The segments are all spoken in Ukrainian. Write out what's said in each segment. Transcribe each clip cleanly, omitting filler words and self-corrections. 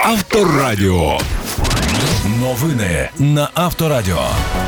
Авторадіо. Новини на Авторадіо.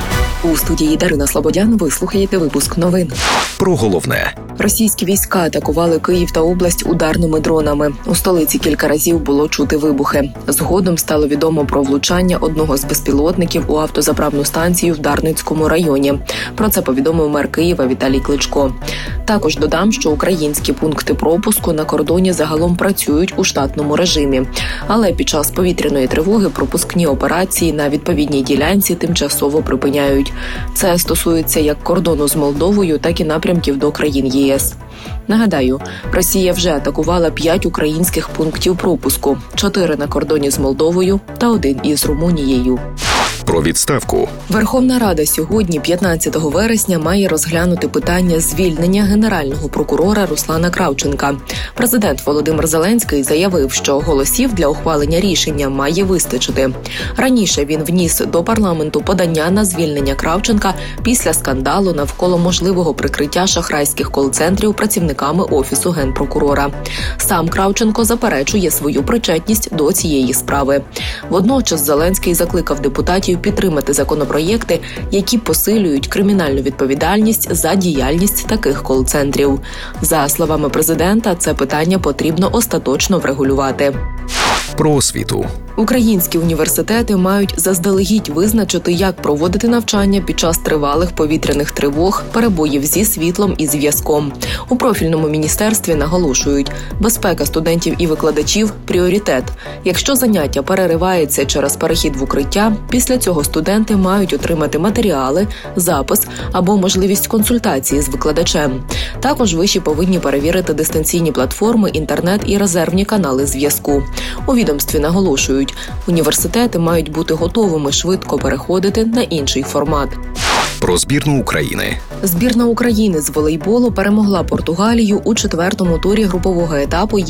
У студії Дарина Слободян ви слухаєте випуск новин. Про головне. Російські війська атакували Київ та область ударними дронами. У столиці кілька разів було чути вибухи. Згодом стало відомо про влучання одного з безпілотників у автозаправну станцію в Дарницькому районі. Про це повідомив мер Києва Віталій Кличко. Також додам, що українські пункти пропуску на кордоні загалом працюють у штатному режимі. Але під час повітряної тривоги пропускні операції на відповідній ділянці тимчасово припиняють. Це стосується як кордону з Молдовою, так і напрямків до країн ЄС. Нагадаю, Росія вже атакувала 5 українських пунктів пропуску, 4 на кордоні з Молдовою та 1 із Румунією. Про відставку. Верховна Рада сьогодні, 15 вересня, має розглянути питання звільнення генерального прокурора Руслана Кравченка. Президент Володимир Зеленський заявив, що голосів для ухвалення рішення має вистачити. Раніше він вніс до парламенту подання на звільнення Кравченка після скандалу навколо можливого прикриття шахрайських кол-центрів працівниками Офісу Генпрокурора. Сам Кравченко заперечує свою причетність до цієї справи. Водночас Зеленський закликав депутатів підтримати законопроєкти, які посилюють кримінальну відповідальність за діяльність таких кол-центрів. За словами президента, це питання потрібно остаточно врегулювати. Про освіту. Українські університети мають заздалегідь визначити, як проводити навчання під час тривалих повітряних тривог, перебоїв зі світлом і зв'язком. У профільному міністерстві наголошують, безпека студентів і викладачів – пріоритет. Якщо заняття переривається через перехід в укриття, після цього студенти мають отримати матеріали, запис або можливість консультації з викладачем. Також виші повинні перевірити дистанційні платформи, інтернет і резервні канали зв'язку. У відомстві наголошують, університети мають бути готовими швидко переходити на інший формат. Про збірну України. Збірна України з волейболу перемогла Португалію у 4-му турі групового етапу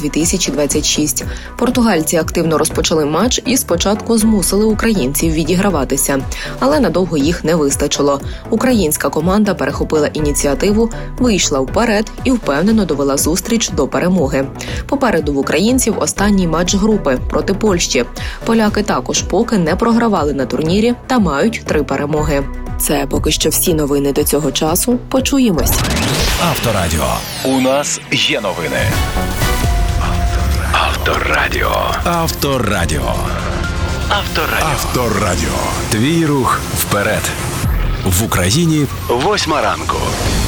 Євро-2026. Португальці активно розпочали матч і спочатку змусили українців відіграватися. Але надовго їх не вистачило. Українська команда перехопила ініціативу, вийшла вперед і впевнено довела зустріч до перемоги. Попереду в українців останній матч групи проти Польщі. Поляки також поки не програвали на турнірі та мають 3 перемоги. Це поки що всі новини до цього часу. Почуємось. Авторадіо. У нас є новини. Авторадіо. Авторадіо. Авторадіо. Твій рух вперед. В Україні 8 ранку.